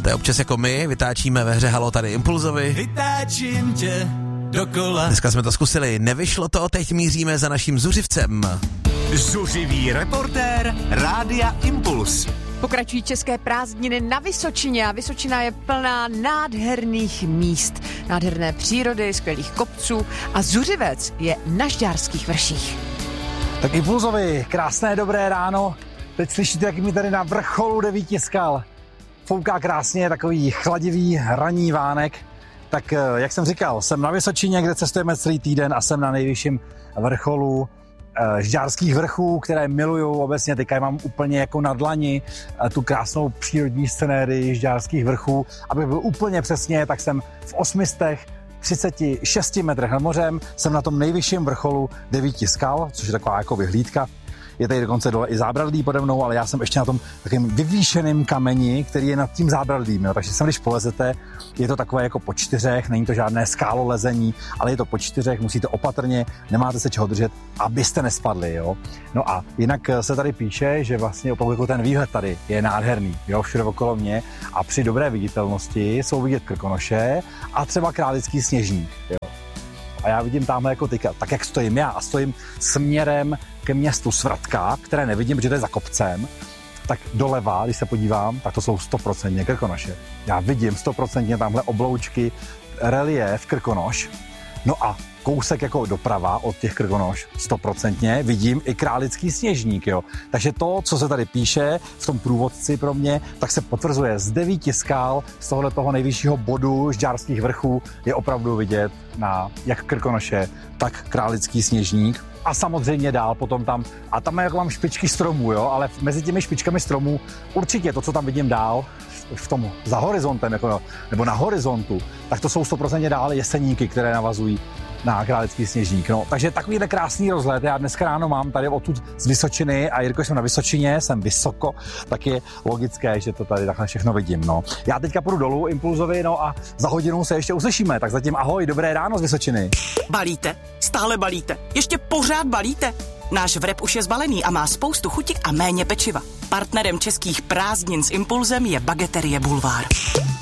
To je občas jako my, vytáčíme ve hře Halo tady Impulzovi. Vytáčím tě dokola. Dneska jsme to zkusili, nevyšlo to, teď míříme za naším zuřivcem. Zuřivý reportér Rádia Impuls. Pokračují české prázdniny na Vysočině a Vysočina je plná nádherných míst, nádherné přírody, skvělých kopců a Zuřivec je na Žďárských vrších. Tak Impulzovi, krásné dobré ráno. Teď slyšíte, jak mi tady na vrcholu 9 skal fouká krásně takový chladivý ranní vánek. Tak jak jsem říkal, jsem na Vysočině, kde cestujeme celý týden a jsem na nejvyšším vrcholu Žďárských vrchů, které milujou obecně, teďka mám úplně jako na dlani tu krásnou přírodní scenérii Žďárských vrchů. Abych byl úplně přesně, tak jsem v 836 metrech nad mořem, jsem na tom nejvyšším vrcholu 9 skal, což je taková jako vyhlídka. Je tady dokonce dole i zábradlí pode mnou, ale já jsem ještě na tom takovým vyvýšeným kameni, který je nad tím zábradlím. Jo. Takže sem, když polezete, je to takové jako po 4, není to žádné skálolezení, ale je to po 4, musíte opatrně, nemáte se čeho držet, abyste nespadli. Jo. No a jinak se tady píše, že vlastně opravdu jako ten výhled tady je nádherný, jo, všude okolo mě a při dobré viditelnosti jsou vidět Krkonoše a třeba Králický Sněžník. Jo. A já vidím tamhle jako teďka, tak jak stojím já a stojím směrem ke městu Svratka, které nevidím, protože to je za kopcem, tak doleva, když se podívám, tak to jsou 100% Krkonoše. Já vidím 100% tamhle obloučky, reliéf Krkonoš. No a kousek jako doprava od těch Krkonoš, 100% vidím i Králický Sněžník, jo. Takže to, co se tady píše v tom průvodci pro mě, tak se potvrzuje z 9 skal, z tohoto nejvyššího bodu Žďárských vrchů je opravdu vidět na jak Krkonoše, tak Králický Sněžník. A samozřejmě dál potom tam, a tam jako mám špičky stromů, jo, ale mezi těmi špičkami stromů určitě to, co tam vidím dál, v tom za horizontem, jako, nebo na horizontu, tak to jsou 100% dál jeseníky, které navazují na Králický Sněžník. No, takže takovýhle krásný rozhled. Já dneska ráno mám tady odtud z Vysočiny a jelikož jsem na Vysočině, jsem vysoko, tak je logické, že to tady takhle všechno vidím. No. Já teďka půjdu dolů Impulzovi, no a za hodinu se ještě uslyšíme. Tak zatím ahoj, dobré ráno z Vysočiny. Balíte? Stále balíte? Ještě pořád balíte? Náš wrap už je zbalený a má spoustu chuti a méně pečiva. Partnerem českých prázdnin s Impulzem je Bageterie Bulvár.